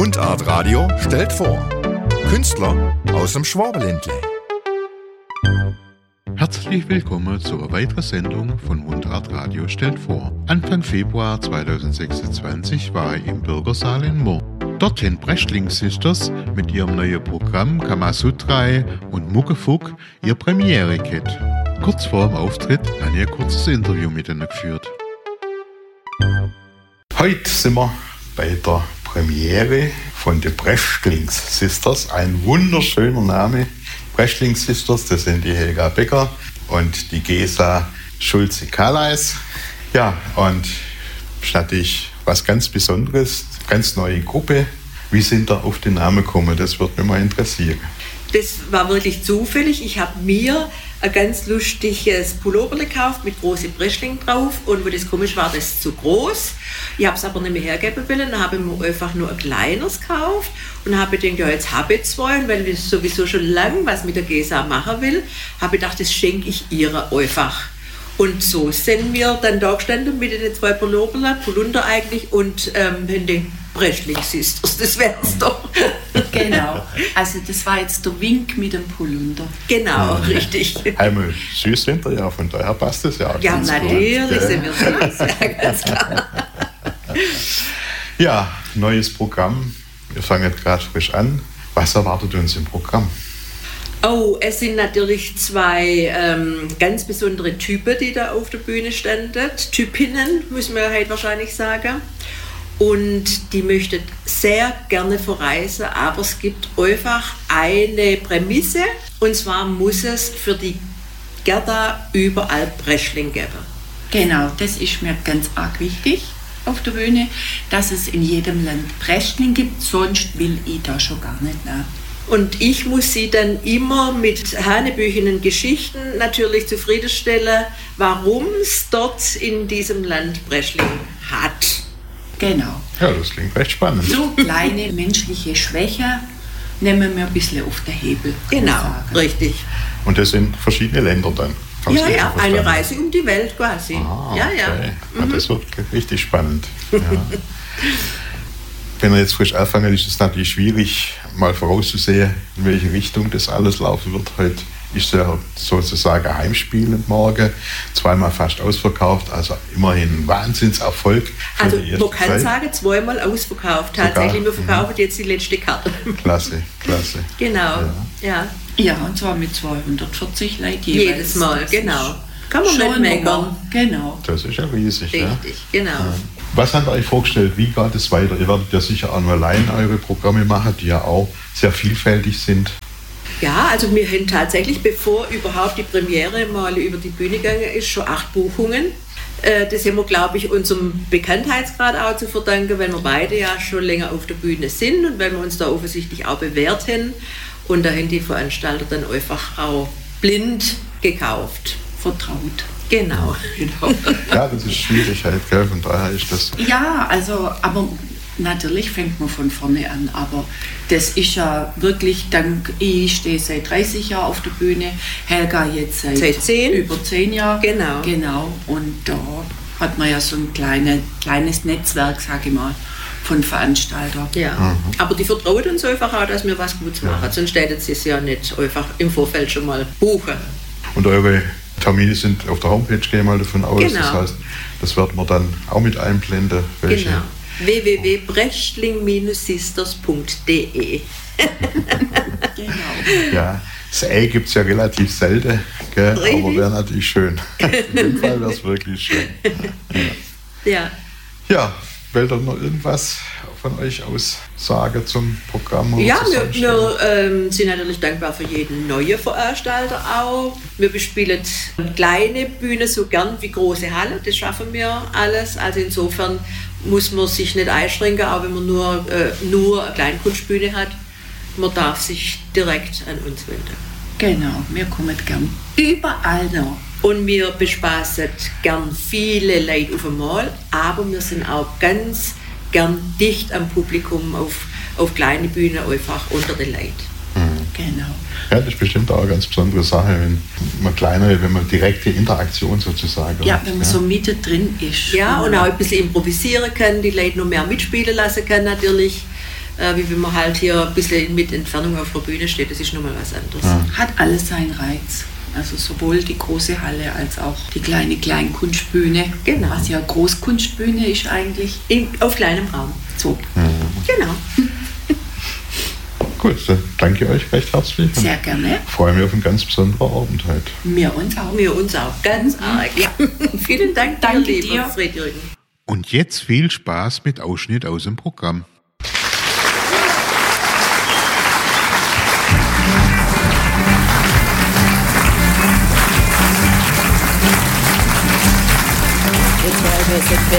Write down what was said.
Mundart Radio stellt vor. Künstler aus dem Schwabenländle. Herzlich willkommen zu einer weiteren Sendung von Mundart Radio stellt vor. Anfang Februar 2026 war ich im Bürgersaal in Murr. Dort haben Brechtling Sisters mit ihrem neuen Programm Kamasutra und Muckefuck ihre Premiere gehabt. Kurz vor dem Auftritt habe ich ein kurzes Interview mit ihnen geführt. Heute sind wir bei der Premiere von den Brechtling Sisters. Ein wunderschöner Name. Brechtling Sisters, das sind die Helga Becker und die Gesa Schulze-Kalais. Ja, und das ist natürlich was ganz Besonderes, ganz neue Gruppe. Wie sind da auf den Namen gekommen? Das würde mich mal interessieren. Das war wirklich zufällig. Ich habe mir ein ganz lustiges Pullover gekauft mit großen Brechtling drauf und wo das komisch war, das ist zu groß. Ich habe es aber nicht mehr hergeben wollen, dann habe ich mir einfach nur ein kleines gekauft und habe gedacht, ja, jetzt habe ich zwei, und weil ich sowieso schon lange was mit der Gesa machen will, habe ich gedacht, das schenke ich ihr einfach. Und so sind wir dann da gestanden mit den zwei Polunder eigentlich und den Brechtling Sisters, das wär's doch. Genau, also das war jetzt der Wink mit dem Polunder. Genau, richtig. Einmal süß sind wir ja, von daher passt es ja. Ja, natürlich sind wir süß, ja, ganz klar. Ja, neues Programm. Wir fangen gerade frisch an. Was erwartet uns im Programm? Oh, es sind natürlich zwei ganz besondere Typen, die da auf der Bühne standen. Typinnen, müssen wir heute wahrscheinlich sagen. Und die möchten sehr gerne verreisen, aber es gibt einfach eine Prämisse. Und zwar muss es für die Gerda überall Brechtling geben. Genau, das ist mir ganz arg wichtig auf der Bühne, dass es in jedem Land Brechtling gibt, sonst will ich da schon gar nicht nach. Und ich muss sie dann immer mit hanebüchenen Geschichten natürlich zufriedenstellen, warum es dort in diesem Land Brechtling hat. Genau. Ja, das klingt recht spannend. So kleine menschliche Schwäche nehmen wir ein bisschen auf den Hebel. Genau, richtig. Und das sind verschiedene Länder dann? Ja, eine Reise um die Welt quasi. Okay. Ja. Ja, das wird richtig spannend. Ja. Wenn wir jetzt frisch anfangen, ist es natürlich schwierig, mal vorauszusehen, in welche Richtung das alles laufen wird. Heute ist ja sozusagen ein Heimspiel morgen, zweimal fast ausverkauft, also immerhin ein Wahnsinnserfolg. Also man kann sagen, zweimal ausverkauft. Tatsächlich, wir verkaufen jetzt die letzte Karte. Klasse. Genau, ja. Ja, und zwar mit 240 Leuten jedes Mal, genau. Kann man nicht meckern. Genau. Das ist ja riesig. Richtig, genau. Ja. Was habt ihr euch vorgestellt? Wie geht es weiter? Ihr werdet ja sicher auch nur allein eure Programme machen, die ja auch sehr vielfältig sind. Ja, also wir haben tatsächlich, bevor überhaupt die Premiere mal über die Bühne gegangen ist, schon 8 Buchungen. Das haben wir, glaube ich, unserem Bekanntheitsgrad auch zu verdanken, weil wir beide ja schon länger auf der Bühne sind und weil wir uns da offensichtlich auch bewährt haben. Und da haben die Veranstalter dann einfach auch blind gekauft. Vertraut. Genau. Ja, das ist schwierig halt, gell? Von daher ist das... Ja, also, aber natürlich fängt man von vorne an, aber das ist ja wirklich, ich stehe seit 30 Jahren auf der Bühne, Helga jetzt seit 10. Über 10 Jahren. Genau. Und da hat man ja so ein kleines Netzwerk, sage ich mal, von Veranstaltern. Ja, aber die vertrauen uns einfach auch, dass wir was Gutes machen, sonst hätten sie es ja nicht einfach im Vorfeld schon mal buchen. Und eure Termine sind auf der Homepage, gehe ich mal davon aus. Genau. Das heißt, das werden wir dann auch mit einblenden. Genau. www.brechtling-sisters.de. Genau. Ja, das Ei gibt es ja relativ selten, gell? Aber wäre natürlich schön. In dem Fall wäre es wirklich schön. Ja. Ja, wollt ihr noch irgendwas von euch aus sagen zum Programm? Ja, wir sind natürlich dankbar für jeden neuen Veranstalter auch. Wir bespielen kleine Bühnen so gern wie große Halle, das schaffen wir alles. Also insofern muss man sich nicht einschränken, auch wenn man nur eine Kleinkunstbühne hat. Man darf sich direkt an uns wenden. Genau, wir kommen gern überall noch. Und wir bespaßen gern viele Leute auf einmal, aber wir sind auch ganz gern dicht am Publikum auf kleine Bühnen, einfach unter den Leuten. Genau. Ja, das ist bestimmt auch eine ganz besondere Sache, wenn man direkte Interaktion sozusagen ja, hat. wenn man so Mitte drin ist. Ja, und auch ein bisschen improvisieren kann, die Leute noch mehr mitspielen lassen kann natürlich. wie wenn man halt hier ein bisschen mit Entfernung auf der Bühne steht. Das ist nochmal was anderes. Ja. Hat alles seinen Reiz. Also sowohl die große Halle als auch die kleine Kleinkunstbühne. Genau. Was ja Großkunstbühne ist eigentlich. Auf kleinem Raum. So. Genau. Gut, dann danke euch recht herzlich. Sehr gerne. Ich freue mich auf einen ganz besonderen Abend heute. Wir uns auch. Wir uns auch. Ganz arg. Ja. Vielen Dank, Danke dir, lieber dir. Fred-Jürgen. Und jetzt viel Spaß mit Ausschnitt aus dem Programm. Jetzt